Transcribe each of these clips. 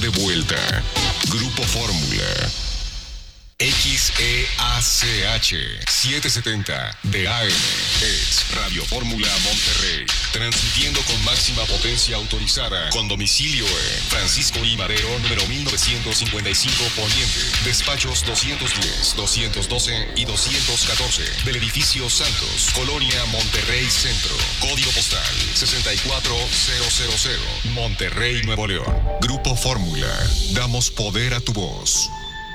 de vuelta. Grupo Fórmula. XEACH 770 de AM es Radio Fórmula Monterrey, transmitiendo con máxima potencia autorizada, con domicilio en Francisco I. Madero, número 1955 Poniente, despachos 210, 212 y 214 del edificio Santos, Colonia Monterrey Centro, código postal 64000, Monterrey, Nuevo León. Grupo Fórmula, damos poder a tu voz.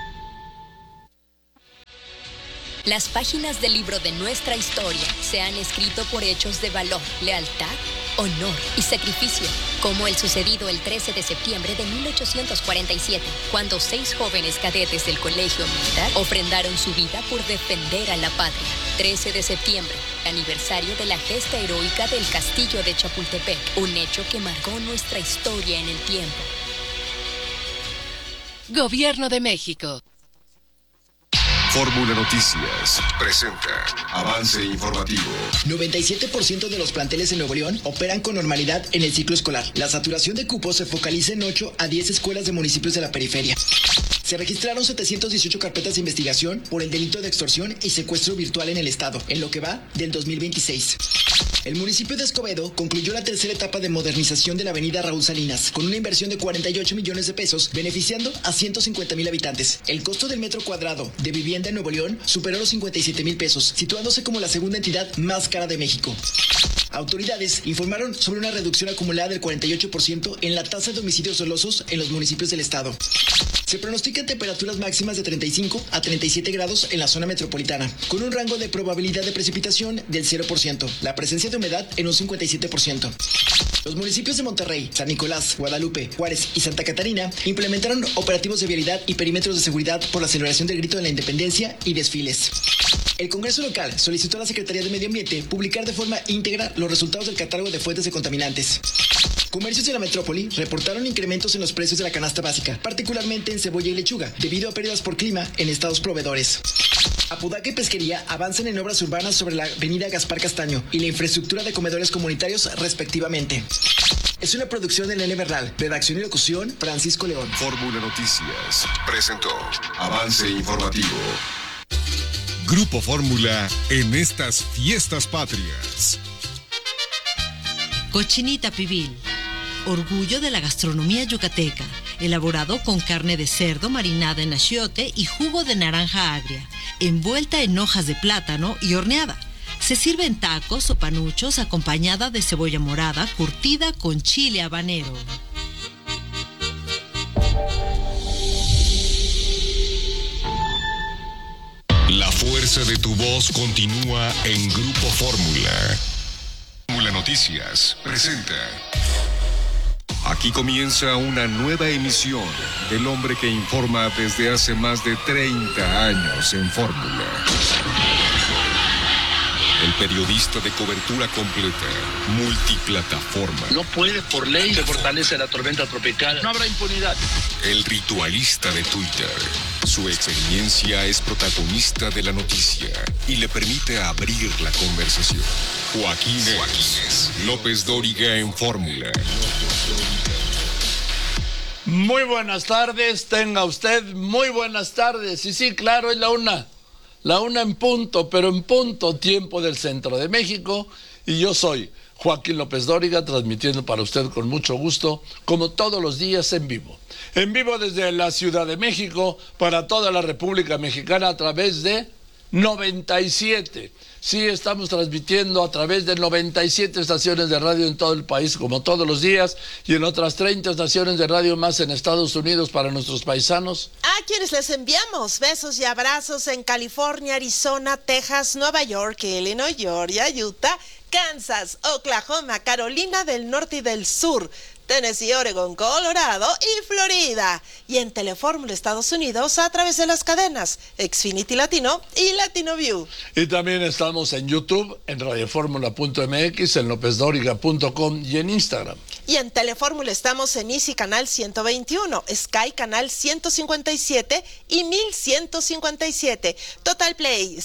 Las páginas del libro de nuestra historia se han escrito por hechos de valor, lealtad, honor y sacrificio, como el sucedido el 13 de septiembre de 1847, cuando 6 jóvenes cadetes del Colegio Militar ofrendaron su vida por defender a la patria. 13 de septiembre, aniversario de la gesta heroica del Castillo de Chapultepec, un hecho que marcó nuestra historia en el tiempo. Gobierno de México. Fórmula Noticias presenta avance informativo. 97% de los planteles en Nuevo León operan con normalidad en el ciclo escolar. La saturación de cupos se focaliza en 8 a 10 escuelas de municipios de la periferia. Se registraron 718 carpetas de investigación por el delito de extorsión y secuestro virtual en el estado, en lo que va del 2026. El municipio de Escobedo concluyó la tercera etapa de modernización de la avenida Raúl Salinas, con una inversión de 48 millones de pesos, beneficiando a 150,000 habitantes. El costo del metro cuadrado de vivienda en Nuevo León superó los 57,000 pesos, situándose como la segunda entidad más cara de México. Autoridades informaron sobre una reducción acumulada del 48% en la tasa de homicidios dolosos en los municipios del estado. Se pronostican temperaturas máximas de 35 a 37 grados en la zona metropolitana, con un rango de probabilidad de precipitación del 0%, la presencia de humedad en un 57%. Los municipios de Monterrey, San Nicolás, Guadalupe, Juárez y Santa Catarina implementaron operativos de vialidad y perímetros de seguridad por la celebración del Grito de la Independencia y desfiles. El Congreso local solicitó a la Secretaría de Medio Ambiente publicar de forma íntegra los resultados del catálogo de fuentes de contaminantes. Comercios de la metrópoli reportaron incrementos en los precios de la canasta básica, particularmente en cebolla y lechuga, debido a pérdidas por clima en estados proveedores. Apodaca y Pesquería avanzan en obras urbanas sobre la avenida Gaspar Castaño y la infraestructura de comedores comunitarios respectivamente. Es una producción de Nene Bernal, redacción y locución Francisco León. Fórmula Noticias presentó avance informativo. Grupo Fórmula en estas fiestas patrias. Cochinita pibil, orgullo de la gastronomía yucateca, elaborado con carne de cerdo marinada en achiote y jugo de naranja agria, envuelta en hojas de plátano y horneada. Se sirve en tacos o panuchos acompañada de cebolla morada curtida con chile habanero. La fuerza de tu voz continúa en Grupo Fórmula. Fórmula Noticias presenta. Aquí comienza una nueva emisión del hombre que informa desde hace más de 30 años en Fórmula. El periodista de cobertura completa, multiplataforma. No puede, por ley, se fortalece la tormenta tropical. No habrá impunidad. El ritualista de Twitter. Su experiencia es protagonista de la noticia y le permite abrir la conversación. Joaquín López Dóriga en Fórmula. Muy buenas tardes, tenga usted muy buenas tardes. Y sí, claro, es la una en punto, pero en punto tiempo del centro de México. Y yo soy Joaquín López Dóriga, transmitiendo para usted con mucho gusto, como todos los días en vivo. En vivo desde la Ciudad de México, para toda la República Mexicana, a través de 97. Sí, estamos transmitiendo a través de 97 estaciones de radio en todo el país, como todos los días, y en otras 30 estaciones de radio más en Estados Unidos para nuestros paisanos. A quienes les enviamos besos y abrazos en California, Arizona, Texas, Nueva York, Illinois, Georgia, Utah, Kansas, Oklahoma, Carolina del Norte y del Sur, Tennessee, Oregon, Colorado y Florida. Y en Telefórmula Estados Unidos a través de las cadenas Xfinity Latino y Latino View. Y también estamos en YouTube, en radioformula.mx, en lopezdoriga.com y en Instagram. Y en Telefórmula estamos en Easy Canal 121, Sky Canal 157 y 1157, Total Play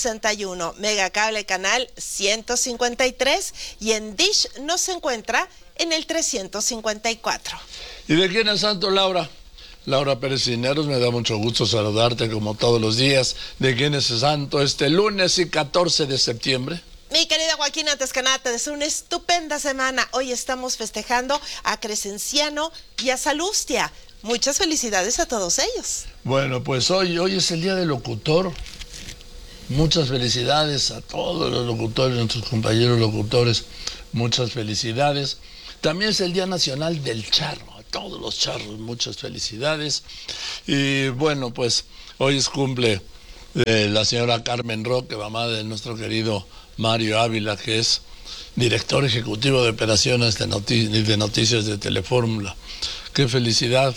161, Megacable Canal 153 y en Dish nos encuentra en el 354. ¿Y de quién es santo, Laura? Laura Pérez Cisneros, me da mucho gusto saludarte como todos los días. ¿De quién es santo este lunes y 14 de septiembre? Mi querida Joaquín, antes que nada te deseo una estupenda semana. Hoy estamos festejando a Crescenciano y a Salustia. Muchas felicidades a todos ellos. Bueno, pues hoy es el día del locutor. Muchas felicidades a todos los locutores, nuestros compañeros locutores. Muchas felicidades. También es el Día Nacional del Charro. A todos los charros, muchas felicidades. Y bueno, pues hoy es cumple de la señora Carmen Roque, mamá de nuestro querido Mario Ávila, que es director ejecutivo de operaciones de noticias de Telefórmula. Qué felicidad,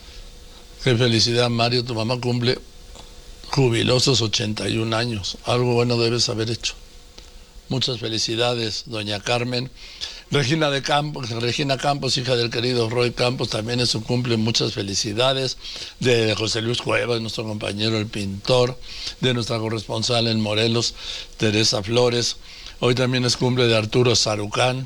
Mario, tu mamá cumple jubilosos 81 años. Algo bueno debes haber hecho. Muchas felicidades, doña Carmen. Regina Campos, hija del querido Roy Campos, también es su cumple, muchas felicidades. De José Luis Cuevas, nuestro compañero el pintor, de nuestra corresponsal en Morelos, Teresa Flores. Hoy también es cumple de Arturo Sarucán,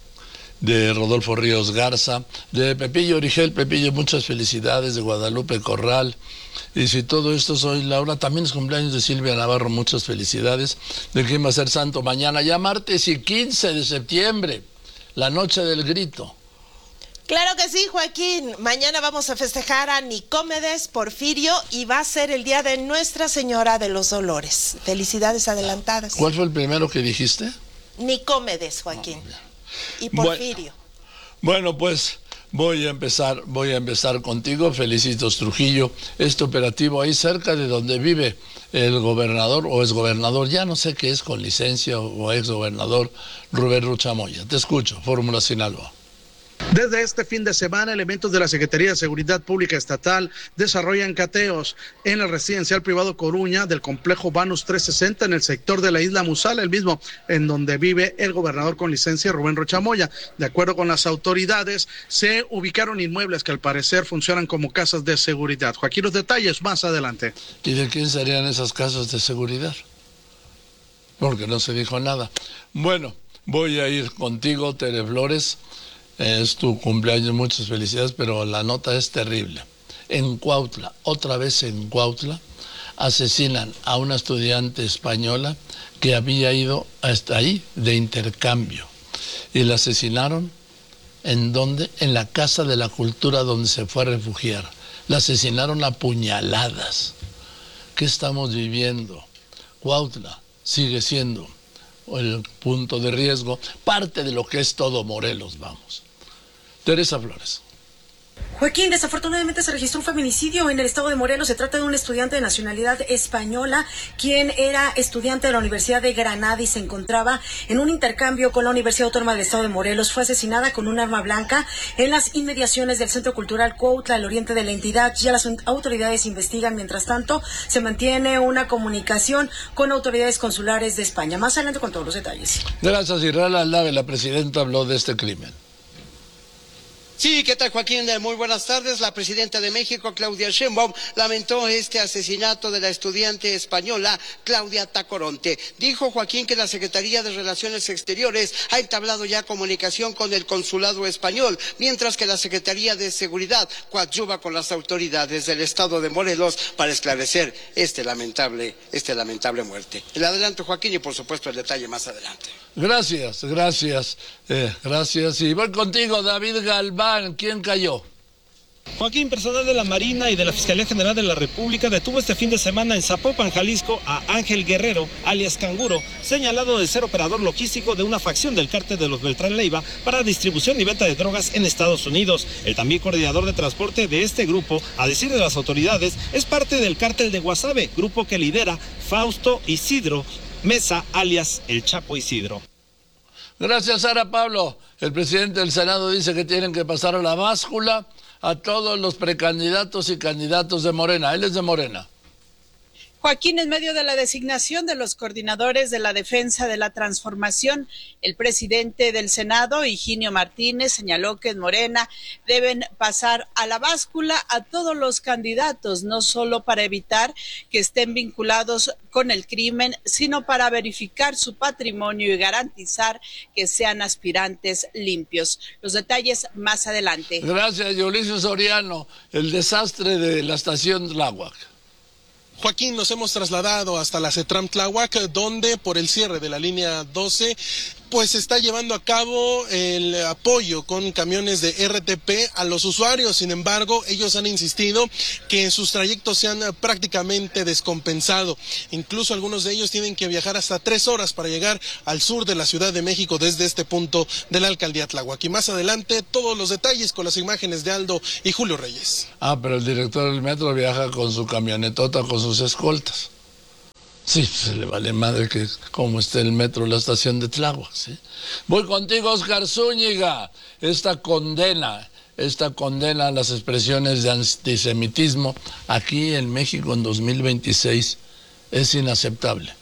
de Rodolfo Ríos Garza, de Pepillo Origel. Pepillo, muchas felicidades, de Guadalupe Corral. Y si todo esto soy Laura, también es cumpleaños de Silvia Navarro, muchas felicidades. ¿De quién va a ser santo mañana? Ya martes y 15 de septiembre, la noche del grito. Claro que sí, Joaquín. Mañana vamos a festejar a Nicómedes Porfirio y va a ser el día de Nuestra Señora de los Dolores. Felicidades adelantadas. ¿Cuál fue el primero que dijiste? Nicomedes, Joaquín. Y Porfirio. Bueno, pues voy a empezar contigo. Felicitos, Trujillo. Este operativo ahí cerca de donde vive el gobernador o exgobernador, ya no sé qué es, con licencia o exgobernador, Rubén Rochamoya. Te escucho, Fórmula Sinaloa. Desde este fin de semana, elementos de la Secretaría de Seguridad Pública Estatal desarrollan cateos en el residencial privado Coruña del complejo Banus 360 en el sector de la isla Musala, el mismo en donde vive el gobernador con licencia Rubén Rochamoya. De acuerdo con las autoridades, se ubicaron inmuebles que al parecer funcionan como casas de seguridad. Joaquín, los detalles más adelante. ¿Y de quién serían esas casas de seguridad? Porque no se dijo nada. Bueno, voy a ir contigo, Tere Flores. Es tu cumpleaños, muchas felicidades, pero la nota es terrible. En Cuautla, otra vez en Cuautla, asesinan a una estudiante española que había ido hasta ahí de intercambio. Y la asesinaron, ¿en dónde? En la Casa de la Cultura donde se fue a refugiar. La asesinaron a puñaladas. ¿Qué estamos viviendo? Cuautla sigue siendo el punto de riesgo, parte de lo que es todo Morelos, vamos. Teresa Flores. Joaquín, desafortunadamente se registró un feminicidio en el estado de Morelos. Se trata de un estudiante de nacionalidad española, quien era estudiante de la Universidad de Granada y se encontraba en un intercambio con la Universidad Autónoma del Estado de Morelos. Fue asesinada con un arma blanca en las inmediaciones del Centro Cultural Cuautla, al oriente de la entidad. Ya las autoridades investigan. Mientras tanto, se mantiene una comunicación con autoridades consulares de España. Más adelante con todos los detalles. Gracias, Israel Aldave. La presidenta habló de este crimen. Sí, ¿qué tal, Joaquín? Muy buenas tardes. La presidenta de México, Claudia Sheinbaum, lamentó este asesinato de la estudiante española Claudia Tacoronte. Dijo, Joaquín, que la Secretaría de Relaciones Exteriores ha entablado ya comunicación con el consulado español, mientras que la Secretaría de Seguridad coadyuva con las autoridades del estado de Morelos para esclarecer esta lamentable muerte. El adelanto, Joaquín, y por supuesto el detalle más adelante. Gracias. Y voy contigo, David Galván. ¿Quién cayó? Joaquín, personal de la Marina y de la Fiscalía General de la República detuvo este fin de semana en Zapopan, Jalisco, a Ángel Guerrero, alias Canguro, señalado de ser operador logístico de una facción del cártel de los Beltrán Leiva para distribución y venta de drogas en Estados Unidos. El también coordinador de transporte de este grupo, a decir de las autoridades, es parte del cártel de Guasave, grupo que lidera Fausto Isidro Mesa, alias El Chapo Isidro. Gracias, Sara Pablo. El presidente del Senado dice que tienen que pasar a la báscula a todos los precandidatos y candidatos de Morena. Él es de Morena. Joaquín, en medio de la designación de los coordinadores de la defensa de la transformación, el presidente del Senado, Higinio Martínez, señaló que en Morena deben pasar a la báscula a todos los candidatos, no solo para evitar que estén vinculados con el crimen, sino para verificar su patrimonio y garantizar que sean aspirantes limpios. Los detalles más adelante. Gracias, Ulises Soriano. El desastre de la estación Tláhuac. Joaquín, nos hemos trasladado hasta la CETRAM Tláhuac, donde por el cierre de la línea 12, pues se está llevando a cabo el apoyo con camiones de RTP a los usuarios. Sin embargo, ellos han insistido que sus trayectos se han prácticamente descompensado. Incluso algunos de ellos tienen que viajar hasta 3 horas para llegar al sur de la Ciudad de México desde este punto de la alcaldía Tláhuac. Y más adelante, todos los detalles con las imágenes de Aldo y Julio Reyes. Pero el director del metro viaja con su camionetota, con sus escoltas. Sí, se le vale madre que como esté el metro, la estación de Tláhuac, ¿sí? Voy contigo, Oscar Zúñiga. Esta condena a las expresiones de antisemitismo aquí en México en 2026 es inaceptable.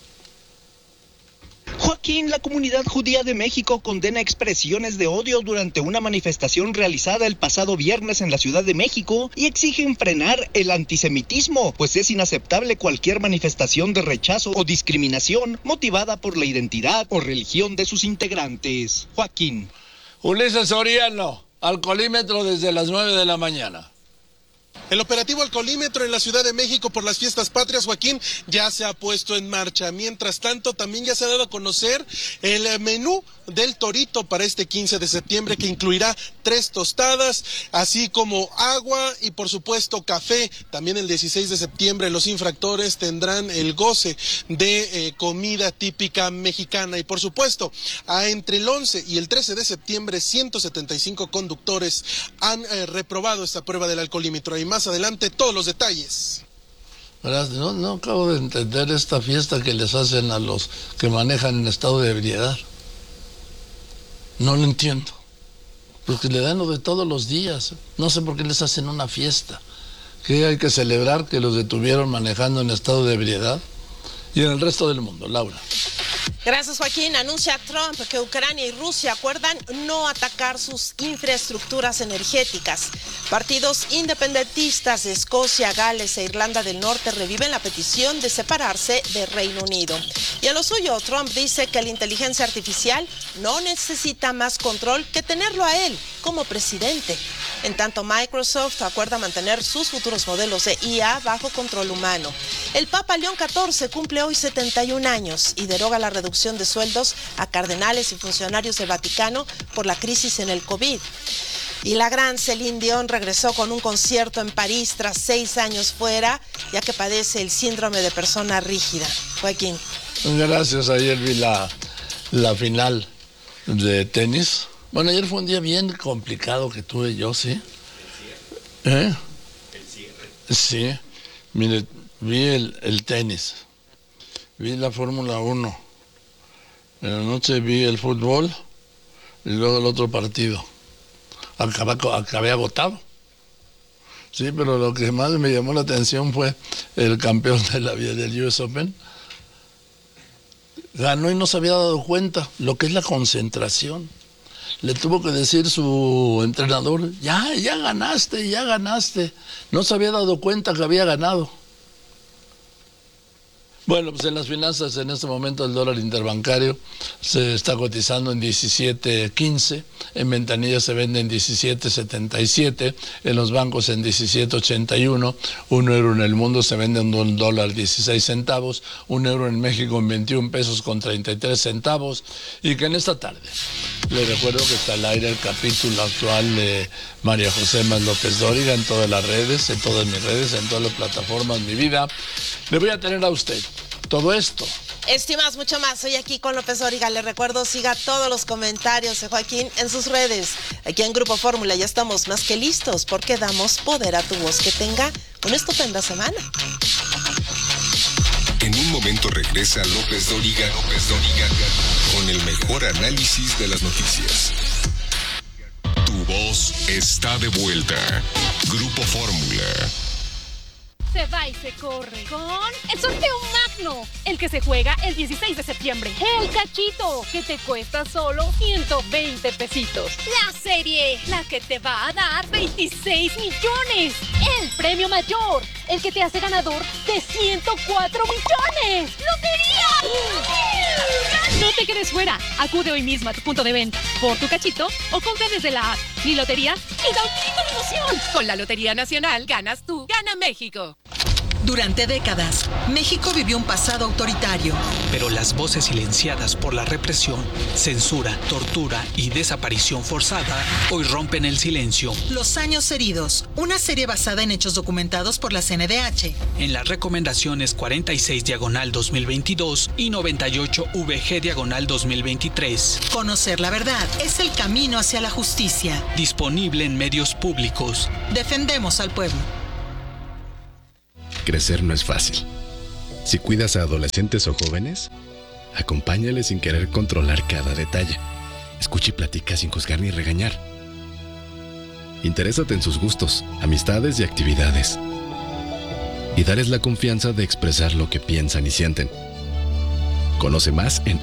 Joaquín, la comunidad judía de México condena expresiones de odio durante una manifestación realizada el pasado viernes en la Ciudad de México y exigen frenar el antisemitismo, pues es inaceptable cualquier manifestación de rechazo o discriminación motivada por la identidad o religión de sus integrantes. Joaquín. Ulises Soriano, alcoholímetro desde las 9 de la mañana. El operativo alcoholímetro en la Ciudad de México por las fiestas patrias, Joaquín, ya se ha puesto en marcha. Mientras tanto, también ya se ha dado a conocer el menú del Torito para este 15 de septiembre, que incluirá 3 tostadas, así como agua y, por supuesto, café. También el 16 de septiembre los infractores tendrán el goce de comida típica mexicana. Y, por supuesto, entre el 11 y el 13 de septiembre, 175 conductores han reprobado esta prueba del alcoholímetro. Y más adelante todos los detalles. No acabo de entender esta fiesta que les hacen a los que manejan en estado de ebriedad. No lo entiendo. Porque le dan lo de todos los días. No sé por qué les hacen una fiesta. ¿Qué hay que celebrar? Que los detuvieron manejando en estado de ebriedad. Y en el resto del mundo, Laura. Gracias, Joaquín. Anuncia Trump que Ucrania y Rusia acuerdan no atacar sus infraestructuras energéticas. Partidos independentistas de Escocia, Gales e Irlanda del Norte reviven la petición de separarse de Reino Unido. Y a lo suyo, Trump dice que la inteligencia artificial no necesita más control que tenerlo a él como presidente. En tanto, Microsoft acuerda mantener sus futuros modelos de IA bajo control humano. El Papa León XIV cumple hoy 71 años y deroga la reducción de sueldos a cardenales y funcionarios del Vaticano por la crisis en el COVID. Y la gran Celine Dion regresó con un concierto en París tras 6 años fuera, ya que padece el síndrome de persona rígida. Joaquín. Gracias, ayer vi la final de tenis. Bueno, ayer fue un día bien complicado que tuve yo, ¿sí? El cierre. Sí, mire, vi el tenis, vi la Fórmula 1, en la noche vi el fútbol y luego el otro partido. Acabé agotado. Sí, pero lo que más me llamó la atención fue el campeón del US Open. Ganó y no se había dado cuenta lo que es la concentración. Le tuvo que decir su entrenador, ya ganaste. No se había dado cuenta que había ganado. Bueno, pues en las finanzas en este momento el dólar interbancario se está cotizando en 17.15, en ventanillas se vende en 17.77, en los bancos en 17.81, un euro en el mundo se vende en $1.16, un euro en México en 21 pesos con 33 centavos, y que en esta tarde les recuerdo que está al aire el capítulo actual de María José Más López Dóriga en todas las redes, en todas mis redes, en todas las plataformas, mi vida. Le voy a tener a usted todo esto. Estimas, mucho más. Soy aquí con López Dóriga. Le recuerdo, siga todos los comentarios de Joaquín en sus redes. Aquí en Grupo Fórmula ya estamos más que listos porque damos poder a tu voz. Que tenga una estupenda semana. En un momento regresa López Dóriga con el mejor análisis de las noticias. Tu voz está de vuelta. Grupo Fórmula. se va y se corre con el sorteo magno, el que se juega el 16 de septiembre. El cachito, que te cuesta solo 120 pesitos. La serie, la que te va a dar 26 millones. El premio mayor, el que te hace ganador de 104 millones. ¡Lotería! No te quedes fuera. Acude hoy mismo a tu punto de venta por tu cachito o compra desde la app. Mi lotería y da un grito de emoción. Con la Lotería Nacional ganas tú, gana México. Durante décadas, México vivió un pasado autoritario. Pero las voces silenciadas por la represión, censura, tortura y desaparición forzada hoy rompen el silencio. Los años heridos, una serie basada en hechos documentados por la CNDH. En las recomendaciones 46/2022 y 98/VG/2023. Conocer la verdad es el camino hacia la justicia. Disponible en medios públicos. Defendemos al pueblo. Crecer no es fácil. Si cuidas a adolescentes o jóvenes, acompáñales sin querer controlar cada detalle. Escucha y platica sin juzgar ni regañar. Interésate en sus gustos, amistades y actividades. Y dales la confianza de expresar lo que piensan y sienten. Conoce más en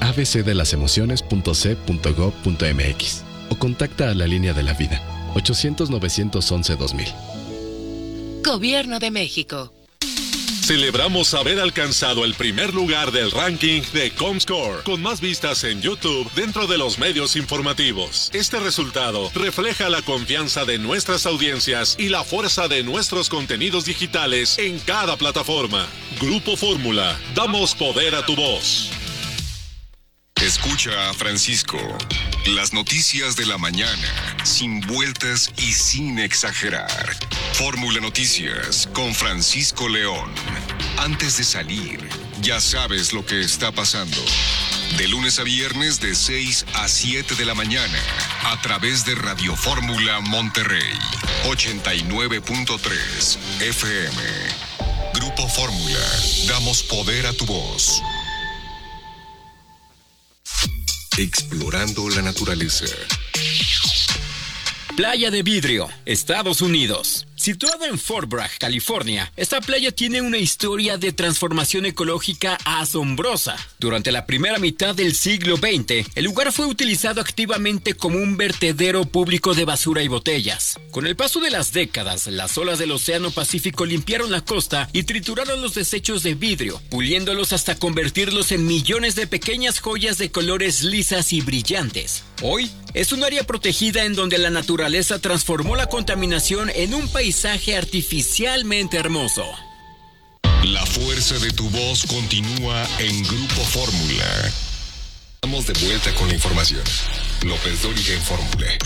abcdelasemociones.c.gov.mx o contacta a la Línea de la Vida, 800-911-2000. Gobierno de México. Celebramos haber alcanzado el primer lugar del ranking de Comscore, con más vistas en YouTube dentro de los medios informativos. Este resultado refleja la confianza de nuestras audiencias y la fuerza de nuestros contenidos digitales en cada plataforma. Grupo Fórmula, damos poder a tu voz. Escucha a Francisco. Las noticias de la mañana, sin vueltas y sin exagerar. Fórmula Noticias con Francisco León. Antes de salir, ya sabes lo que está pasando. De lunes a viernes de 6 a 7 de la mañana, a través de Radio Fórmula Monterrey, 89.3 FM. Grupo Fórmula, damos poder a tu voz. Explorando la naturaleza. Playa de Vidrio, Estados Unidos. Situado en Fort Bragg, California, esta playa tiene una historia de transformación ecológica asombrosa. Durante la primera mitad del siglo XX, el lugar fue utilizado activamente como un vertedero público de basura y botellas. Con el paso de las décadas, las olas del Océano Pacífico limpiaron la costa y trituraron los desechos de vidrio, puliéndolos hasta convertirlos en millones de pequeñas joyas de colores lisas y brillantes. Hoy, es un área protegida en donde la naturaleza transformó la contaminación en un paisaje artificialmente hermoso. La fuerza de tu voz continúa en Grupo Fórmula. Estamos de vuelta con la información. López Dóriga en Fórmula.